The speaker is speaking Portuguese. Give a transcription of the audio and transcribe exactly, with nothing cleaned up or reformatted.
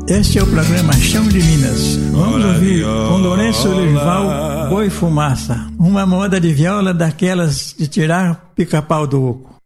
Este é o programa Chão de Minas. Vamos ouvir com Lourenço Lirival, Boi Fumaça, uma moda de viola daquelas de tirar pica-pau do oco.